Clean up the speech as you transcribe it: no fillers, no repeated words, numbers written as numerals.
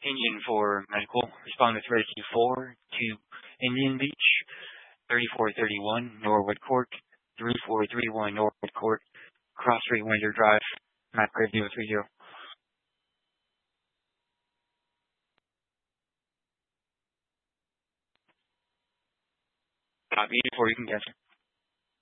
Engine for medical. Respond with rescue 4 to Indian Beach, 3431 Norwood Court, 3431 Norwood Court, Cross Street, Windsor Drive, MapGrid 030. Copy before you can guess.